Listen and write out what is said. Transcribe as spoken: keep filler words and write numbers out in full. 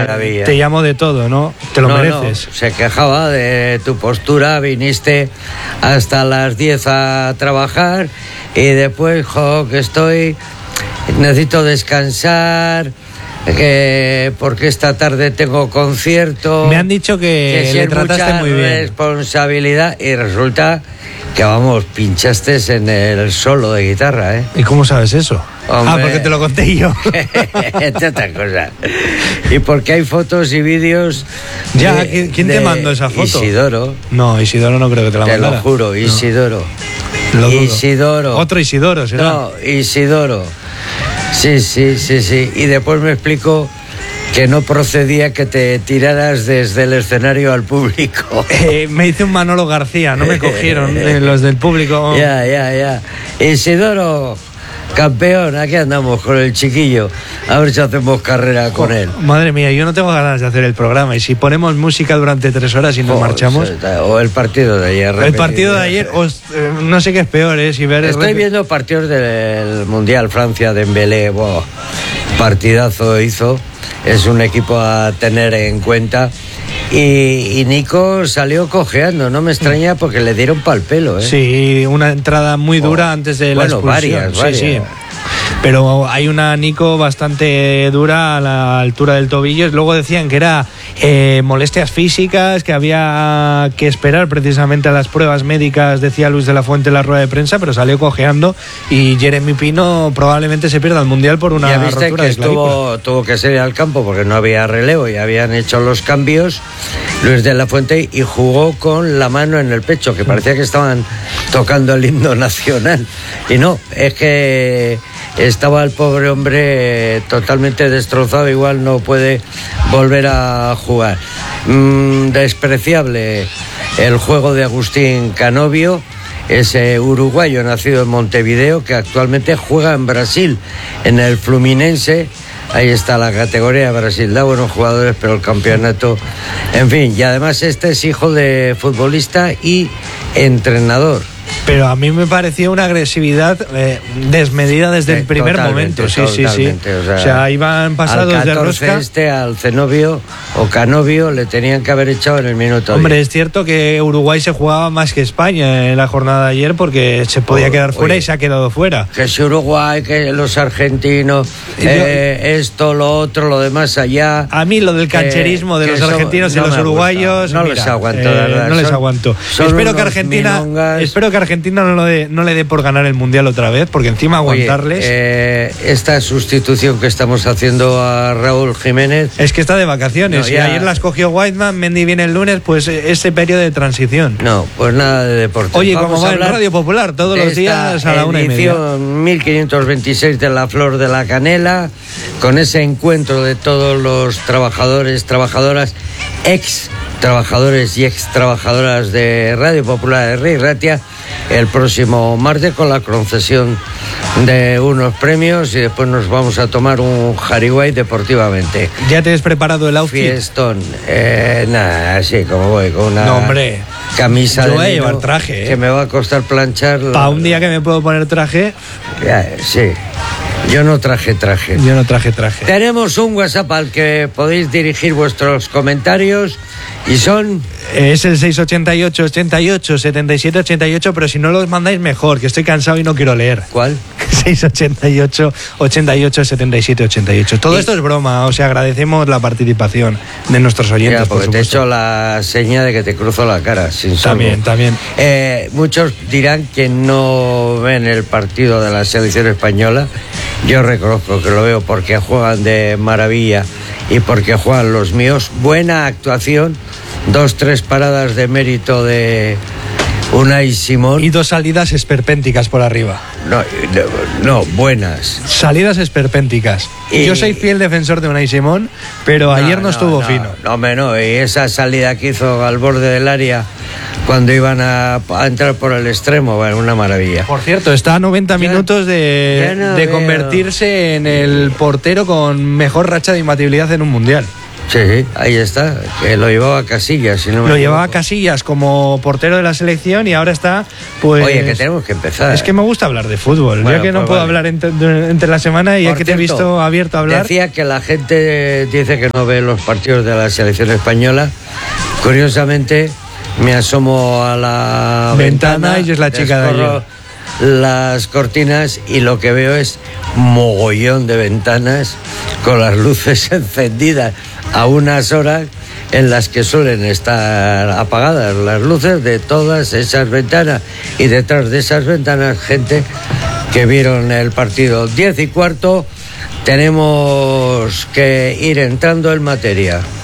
maravilla. Te llamo de todo, ¿no? Te lo no, mereces. No, se quejaba de tu postura, viniste hasta las diez a trabajar y después, jo, que estoy, necesito descansar, que porque esta tarde tengo concierto. Me han dicho que, que le trataste muy bien. Responsabilidad y resulta que, vamos, pinchaste en el solo de guitarra, ¿eh? ¿Y cómo sabes eso? Hombre, ah, porque te lo conté yo. Esta otra cosa. Y porque hay fotos y vídeos. Ya, de, ¿quién te mandó esa foto? Isidoro. No, Isidoro no creo que te la mandara. Te lo juro, Isidoro. No. Isidoro. Otro Isidoro, ¿será? No, Isidoro. Sí, sí, sí, sí. Y después me explicó que no procedía que te tiraras desde el escenario al público. Eh, me hice un Manolo García, no me cogieron eh, los del público. Ya, ya, ya. Isidoro, campeón, aquí andamos con el chiquillo. A ver si hacemos carrera con oh, él. Madre mía, yo no tengo ganas de hacer el programa. Y si ponemos música durante tres horas y nos oh, marchamos. O el partido de ayer. El partido de ayer, os, eh, no sé qué es peor, ¿eh? Si ver Estoy viendo partidos del Mundial, Francia, Dembélé, wow, partidazo hizo. Es un equipo a tener en cuenta. Y, y Nico salió cojeando, no me extraña porque le dieron pal pelo, ¿eh? Sí, una entrada muy dura oh, antes de la bueno, expulsión. varias, varias. Sí, sí. Pero hay una Nico bastante dura a la altura del tobillo. Luego decían que era eh, molestias físicas, que había que esperar precisamente a las pruebas médicas, decía Luis de la Fuente en la rueda de prensa, pero salió cojeando y Jeremy Pino probablemente se pierda el Mundial por una ya viste rotura que de clavícula. Tuvo, tuvo que salir al campo porque no había relevo y habían hecho los cambios Luis de la Fuente y jugó con la mano en el pecho, que parecía que estaban tocando el himno nacional. Y no, es que estaba el pobre hombre totalmente destrozado, igual no puede volver a jugar. Mm, despreciable el juego de Agustín Canovio, ese uruguayo nacido en Montevideo que actualmente juega en Brasil, en el Fluminense. Ahí está la categoría de Brasil, da buenos jugadores, pero el campeonato, en fin, y además este es hijo de futbolista y entrenador. Pero a mí me pareció una agresividad eh, desmedida desde sí, el primer momento. Sí, sí, sí. O sea, o sea, iban pasados al de rosca. Este, al Zenobio o Canovio le tenían que haber echado en el minuto. Hombre, diez. Es cierto que Uruguay se jugaba más que España en la jornada de ayer porque se podía oh, quedar fuera oye, y se ha quedado fuera. Que es Uruguay, que los argentinos, Yo, eh, esto, lo otro, lo demás allá. A mí lo del cancherismo eh, de los eso, argentinos no y los uruguayos. No mira, les aguanto, eh, verdad. No les son, aguanto. Son espero que Argentina. Milongas. Espero que Argentina no, lo de, no le dé por ganar el Mundial otra vez, porque encima aguantarles. Oye, eh, esta sustitución que estamos haciendo a Raúl Jiménez. Es que está de vacaciones. No, y ayer las cogió Whiteman, Mendy viene el lunes, pues ese periodo de transición. No, pues nada de deporte. Oye, vamos como va en Radio Popular, todos los días a la una y media. mil quinientos veintiséis de la Flor de la Canela, con ese encuentro de todos los trabajadores, trabajadoras, ex trabajadores y ex trabajadoras de Radio Popular de Rey Ratia, el próximo martes con la concesión de unos premios y después nos vamos a tomar un Jariguay deportivamente. ¿Ya te has preparado el outfit? Fiestón, eh, nada, así como voy, con una no, hombre. camisa Yo de voy a lino llevar traje, ¿eh? que me va a costar planchar. Para un día que me puedo poner traje. Ya, sí. Yo no traje traje. Yo no traje traje. Tenemos un WhatsApp al que podéis dirigir vuestros comentarios y son... Es el seis ochenta y ocho, ochenta y ocho, setenta y siete, ochenta y ocho, pero si no los mandáis mejor, que estoy cansado y no quiero leer. ¿Cuál? seis ochenta y ocho, ochenta y ocho, setenta y siete, ochenta y ocho. Todo y... esto es broma, o sea, agradecemos la participación de nuestros oyentes. Ya, porque por te he hecho la seña de que te cruzo la cara, sin También, sorbo. también. Eh, muchos dirán que no ven el partido de la selección española. Yo reconozco que lo veo porque juegan de maravilla y porque juegan los míos. Buena actuación, dos, tres paradas de mérito de Unai Simón. Y dos salidas esperpénticas por arriba. No, no, no buenas. Salidas esperpénticas. Y... Yo soy fiel defensor de Unai Simón, pero no, ayer no, no estuvo no, fino. No, hombre, no. Y esa salida que hizo al borde del área cuando iban a, a entrar por el extremo, bueno, una maravilla. Por cierto, está a noventa ya, minutos de, no de convertirse en el portero con mejor racha de imbatibilidad en un mundial. Sí, sí, ahí está, que lo llevaba Casillas. Si no me lo llevaba equivoco. Casillas como portero de la selección y ahora está, pues... Oye, que tenemos que empezar. Es que me gusta hablar de fútbol, Bueno, ya que no pues puedo vale. hablar entre, entre la semana y ya Por que te he cierto, visto abierto a hablar... Decía que la gente dice que no ve los partidos de la selección española. Curiosamente, me asomo a la Ventana ventana, y es la chica de descorro ayer. las cortinas y lo que veo es mogollón de ventanas con las luces encendidas a unas horas en las que suelen estar apagadas las luces de todas esas ventanas, y detrás de esas ventanas gente que vieron el partido. Diez y cuarto, tenemos que ir entrando en materia.